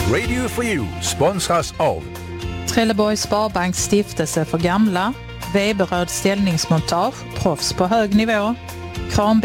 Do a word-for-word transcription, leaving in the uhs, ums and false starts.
Radio for You sponsras av Trelleborgs Sparbanks stiftelse för gamla, Weberöd ställningsmontage, proffs på hög nivå, Kram